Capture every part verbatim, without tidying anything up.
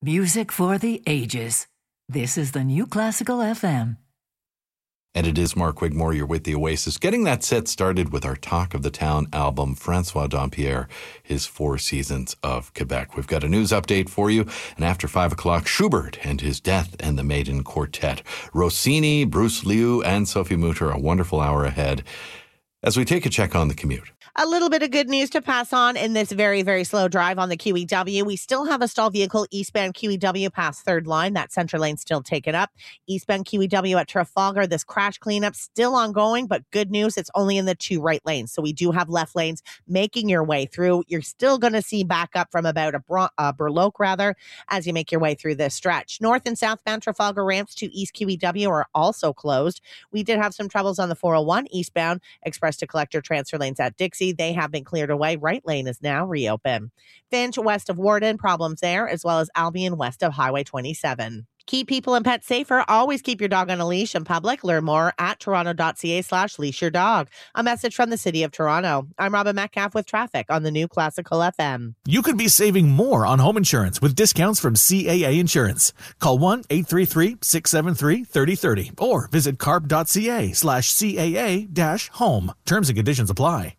Music for the ages. This is the New Classical F M. And it is Mark Wigmore. You're with the Oasis. Getting that set started with our Talk of the Town album, Francois Dampierre, his Four Seasons of Quebec. We've got a news update for you. And after five o'clock, Schubert and his Death and the Maiden Quartet. Rossini, Bruce Liu, and Sophie Mutter, a wonderful hour ahead as we take a check on the commute. A little bit of good news to pass on in this very, very slow drive on the Q E W. We still have a stalled vehicle eastbound Q E W past third line. That center lane still taken up. Eastbound Q E W at Trafalgar, this crash cleanup still ongoing, but good news, it's only in the two right lanes. So we do have left lanes making your way through. You're still going to see backup from about a Bro- uh, Burloak, rather, as you make your way through this stretch. North and southbound Trafalgar ramps to East Q E W are also closed. We did have some troubles on the four oh one eastbound express to collector transfer lanes at Dixie. They have been cleared away. Right lane is now reopened. Finch west of Warden, problems there, as well as Albion west of Highway twenty-seven. Keep people and pets safer. Always keep your dog on a leash in public. Learn more at toronto.ca slash leash your dog. A message from the City of Toronto. I'm Robin Metcalf with traffic on the New Classical F M. You could be saving more on home insurance with discounts from C A A Insurance. Call one eight three three, six seven three, three oh three oh or visit carp.ca slash CAA dash home. Terms and conditions apply.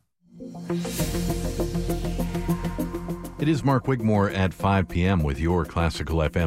It is Mark Wigmore at five p.m. with your Classical F M